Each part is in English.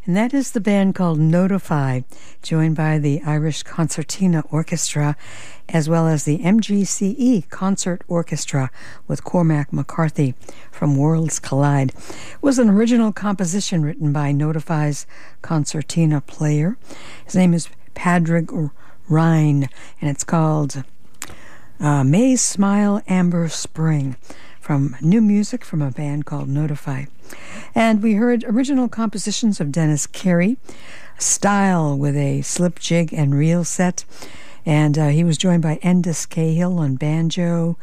And that is the band called Notify, joined by the Irish Concertina Orchestra, as well as the MGCE Concert Orchestra with Cormac McCarthy from Worlds Collide. It was an original composition written by Notify's concertina player. His name is Padraig Ryan, and it's called May Smile Amber Spring, from new music from a band called Notify. And we heard original compositions of Dennis Carey, Style with a slip jig and reel set, and he was joined by Endis Cahill on banjo,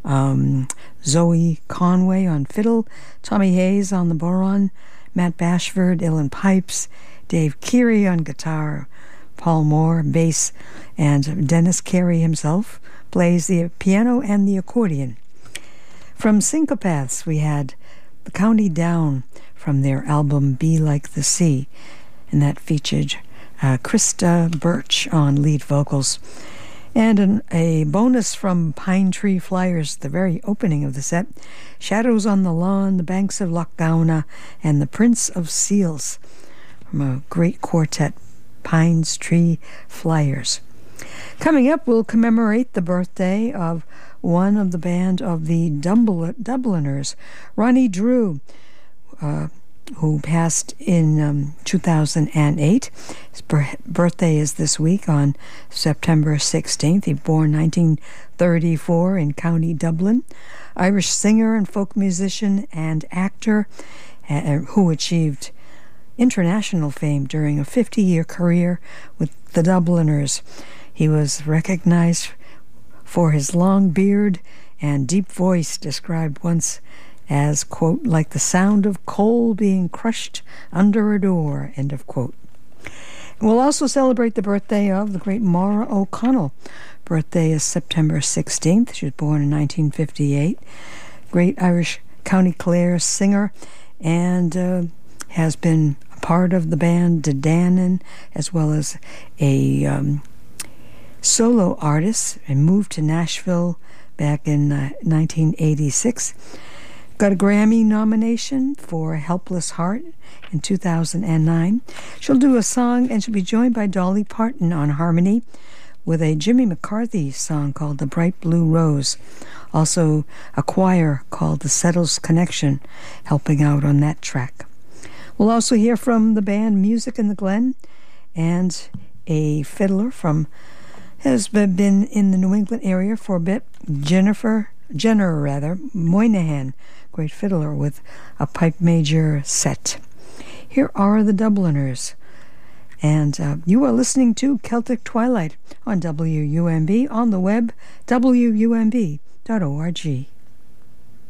Zoe Conway on fiddle, Tommy Hayes on the bodhrán, Matt Bashford, uilleann pipes, Dave Keary on guitar, Paul Moore bass, and Dennis Carey himself plays the piano and the accordion. From Syncopaths, we had The County Down from their album Be Like the Sea, and that featured Krista Birch on lead vocals. And a bonus from Pine Tree Flyers, the very opening of the set, Shadows on the Lawn, The Banks of Loch Gowna, and The Prince of Seals, from a great quartet, Pine Tree Flyers. Coming up, we'll commemorate the birthday of one of the band of the Dubliners, Ronnie Drew, who passed in 2008. His birthday is this week on September 16th. He was born 1934 in County Dublin. Irish singer and folk musician and actor who achieved international fame during a 50-year career with the Dubliners. He was recognized for his long beard and deep voice, described once as, quote, like the sound of coal being crushed under a door, end of quote. We'll also celebrate the birthday of the great Maura O'Connell. Birthday is September 16th. She was born in 1958. Great Irish County Clare singer, and has been a part of the band Danann, as well as a solo artist, and moved to Nashville back in 1986. Got a Grammy nomination for Helpless Heart in 2009. She'll do a song, and she'll be joined by Dolly Parton on harmony with a Jimmy McCarthy song called The Bright Blue Rose. Also a choir called The Settles Connection helping out on that track. We'll also hear from the band Music in the Glen, and a fiddler has been in the New England area for a bit, Jenner Moynihan, great fiddler with a pipe major set. Here are the Dubliners, and you are listening to Celtic Twilight on WUMB, on the web, wumb.org.